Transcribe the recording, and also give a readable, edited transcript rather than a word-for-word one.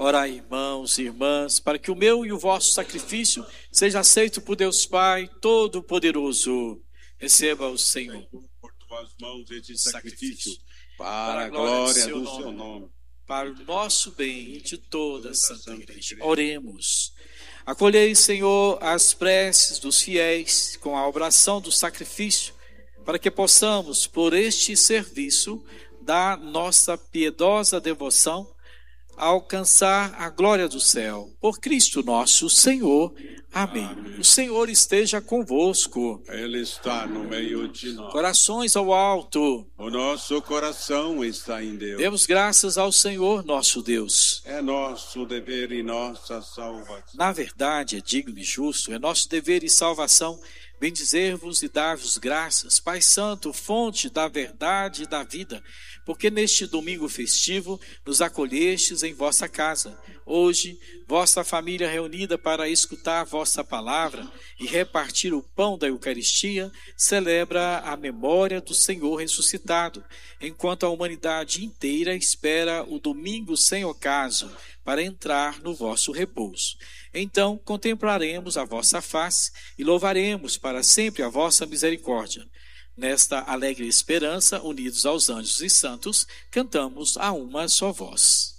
Orai, irmãos e irmãs, para que o meu e o vosso sacrifício seja aceito por Deus Pai Todo-Poderoso. Receba o Senhor por tuas mãos este sacrifício, para a glória do seu nome, para o nosso bem e de toda a Santa Igreja. Oremos. Acolhei, Senhor, as preces dos fiéis com a oração do sacrifício, para que possamos, por este serviço, da nossa piedosa devoção, alcançar a glória do céu. Por Cristo nosso Senhor. Amém. Amém. O Senhor esteja convosco. Ele está no meio de nós. Corações ao alto. O nosso coração está em Deus. Demos graças ao Senhor nosso Deus. É nosso dever e nossa salvação. Na verdade, é digno e justo, é nosso dever e salvação bendizer-vos e dar-vos graças, Pai Santo, fonte da verdade e da vida, porque neste domingo festivo nos acolhestes em vossa casa. Hoje, vossa família reunida para escutar a vossa palavra e repartir o pão da Eucaristia, celebra a memória do Senhor ressuscitado, enquanto a humanidade inteira espera o domingo sem ocaso para entrar no vosso repouso. Então contemplaremos a vossa face e louvaremos para sempre a vossa misericórdia. Nesta alegre esperança, unidos aos anjos e santos, cantamos a uma só voz.